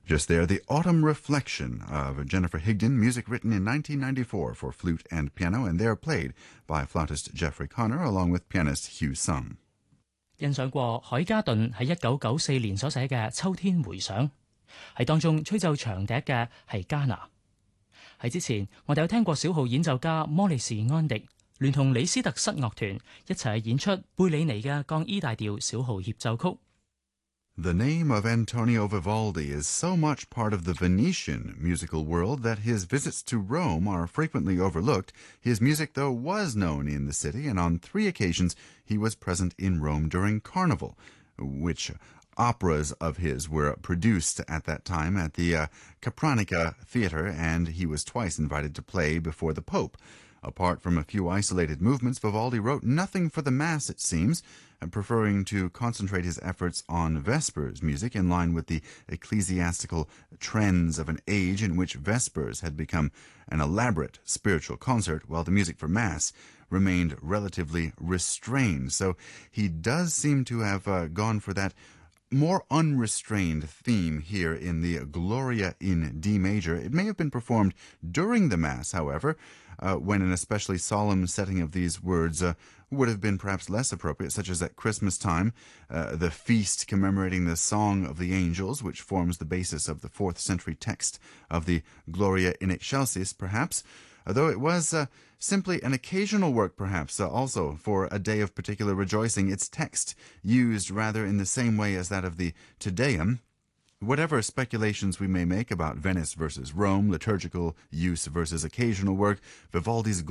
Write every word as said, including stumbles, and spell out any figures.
Just there, the Autumn Reflection of Jennifer Higdon, music written in nineteen ninety-four for flute and piano, and there played by flautist Jeffrey Connor along with pianist Hugh Sung. 欣賞過海加頓喺一九九四年所寫嘅《秋天回想》，喺當中吹奏長笛嘅係加拿。喺之前，我哋有聽過小號演奏家摩利士安迪聯同李斯特室樂團一齊演出貝里尼嘅降 E 大調小號協奏曲。 The name of Antonio Vivaldi is so much part of the Venetian musical world that his visits to Rome are frequently overlooked. His music, though, was known in the city, and on three occasions he was present in Rome during Carnival, which operas of his were produced at that time at the uh, Capranica Theatre, and he was twice invited to play before the Pope. Apart from a few isolated movements, Vivaldi wrote nothing for the Mass, it seems, preferring to concentrate his efforts on Vespers music in line with the ecclesiastical trends of an age in which Vespers had become an elaborate spiritual concert, while the music for Mass remained relatively restrained. So he does seem to have uh, gone for that more unrestrained theme here in the Gloria in D major. It may have been performed during the Mass, however, uh, when an especially solemn setting of these words uh, would have been perhaps less appropriate, such as at Christmas time, uh, the feast commemorating the Song of the Angels, which forms the basis of the fourth century text of the Gloria in Excelsis, perhaps, although it was uh, simply an occasional work, perhaps, uh, also for a day of particular rejoicing, its text used rather in the same way as that of the Te Deum. Whatever speculations we may make about Venice versus Rome, liturgical use versus occasional work, Vivaldi's